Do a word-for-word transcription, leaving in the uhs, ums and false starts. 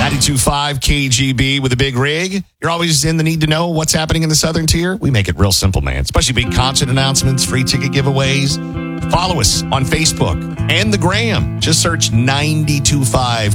ninety-two point five K G B with a big rig. You're always in the need to know what's happening in the Southern Tier. We make it real simple, man. Especially big concert announcements, free ticket giveaways. Follow us on Facebook and the Gram. Just search ninety-two point five